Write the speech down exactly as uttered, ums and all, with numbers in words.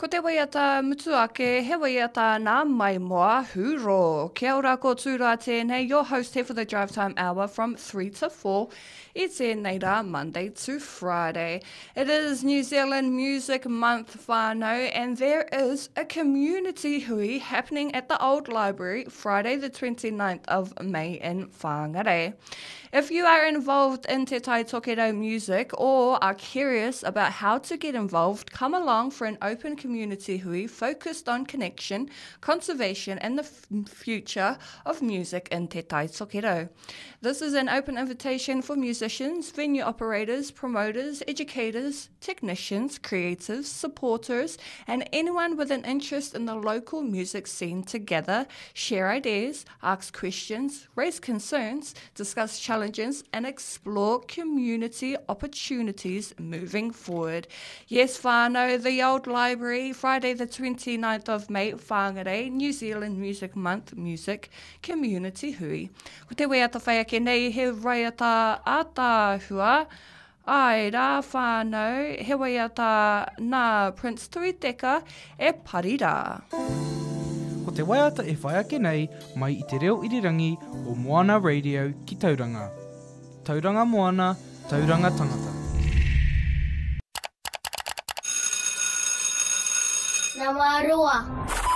Ko te waiata mutuake, he waiata nā mai moa huro. Kia ora ko tūra tēnei, your host here for the Drive Time Hour from three to four. I tēnei rā, Monday to Friday. It is New Zealand Music Month whānau, and there is a community hui happening at the Old Library Friday the twenty-ninth of May in Whangarei. If you are involved in Te Tai Tokerau music or are curious about how to get involved, come along for an open community hui focused on connection, conservation and the f- future of music in Te Tai Tokerau. This is an open invitation for musicians, venue operators, promoters, educators, technicians, creatives, supporters and anyone with an interest in the local music scene to gather, share ideas, ask questions, raise concerns, discuss challenges and explore community opportunities moving forward. Yes, whānau, the Old Library, Friday the twenty-ninth of May, Whangarei, New Zealand Music Month, Music Community Hui. Ko te waiata whai ake nei, he waiata ātāhua, ai rā whānau, he waiata nā Prince Tuiteka e parira. Ko te waiata e whai ake nei mai i te reo irirangi o Moana Radio ki Tauranga. Tauranga Moana, Tauranga Tangata. Nama roa.